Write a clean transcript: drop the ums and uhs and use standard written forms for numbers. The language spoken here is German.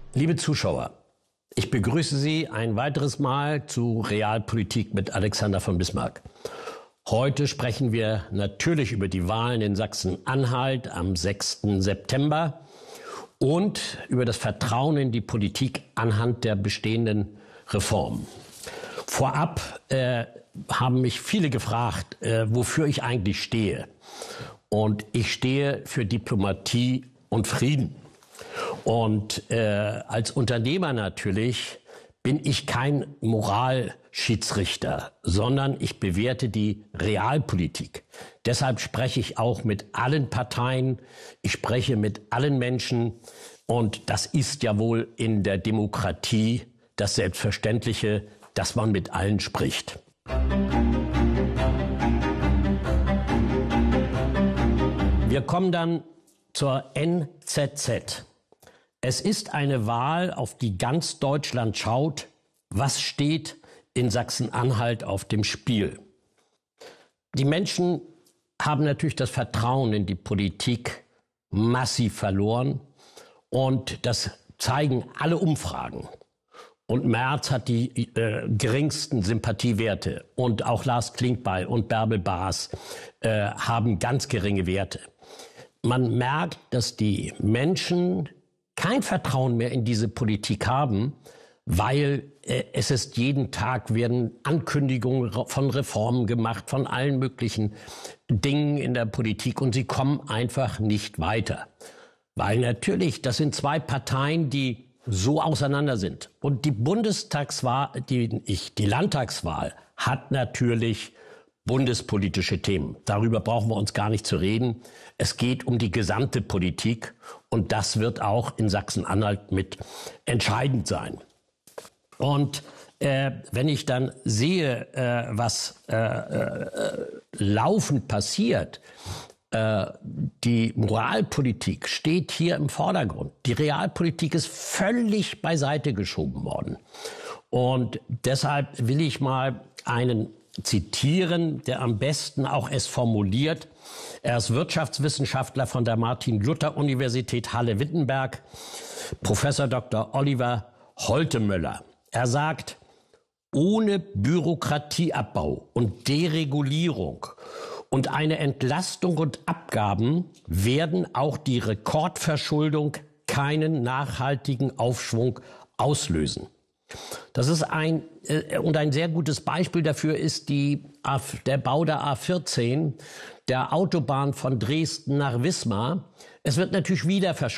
Liebe Zuschauer, ich begrüße Sie ein weiteres Mal zu Realpolitik mit Alexander von Bismarck. Heute sprechen wir natürlich über die Wahlen in Sachsen-Anhalt am 6. September und über das Vertrauen in die Politik anhand der bestehenden Reformen. Vorab haben mich viele gefragt, wofür ich eigentlich stehe. Und ich stehe für Diplomatie und Frieden. Und als Unternehmer natürlich bin ich kein Moralschiedsrichter, sondern ich bewerte die Realpolitik. Deshalb spreche ich auch mit allen Parteien, ich spreche mit allen Menschen und das ist ja wohl in der Demokratie das Selbstverständliche, dass man mit allen spricht. Wir kommen dann zur NZZ. Es ist eine Wahl, auf die ganz Deutschland schaut. Was steht in Sachsen-Anhalt auf dem Spiel? Die Menschen haben natürlich das Vertrauen in die Politik massiv verloren. Und das zeigen alle Umfragen. Und Merz hat die geringsten Sympathiewerte. Und auch Lars Klingbeil und Bärbel Baas haben ganz geringe Werte. Man merkt, dass die Menschen kein Vertrauen mehr in diese Politik haben, weil es ist jeden Tag werden Ankündigungen von Reformen gemacht, von allen möglichen Dingen in der Politik und sie kommen einfach nicht weiter. Weil natürlich, das sind zwei Parteien, die so auseinander sind. Und die Bundestagswahl, die Landtagswahl hat natürlich bundespolitische Themen. Darüber brauchen wir uns gar nicht zu reden. Es geht um die gesamte Politik und das wird auch in Sachsen-Anhalt mit entscheidend sein. Und wenn ich dann sehe, was laufend passiert, die Moralpolitik steht hier im Vordergrund. Die Realpolitik ist völlig beiseite geschoben worden. Und deshalb will ich mal einen zitieren, der am besten auch es formuliert. Er ist Wirtschaftswissenschaftler von der Martin-Luther-Universität Halle-Wittenberg, Professor Dr. Oliver Holtemöller. Er sagt, ohne Bürokratieabbau und Deregulierung und eine Entlastung und Abgaben werden auch die Rekordverschuldung keinen nachhaltigen Aufschwung auslösen. Das ist ein sehr gutes Beispiel dafür ist der Bau der A14, der Autobahn von Dresden nach Wismar. Es wird natürlich wieder verschuldet.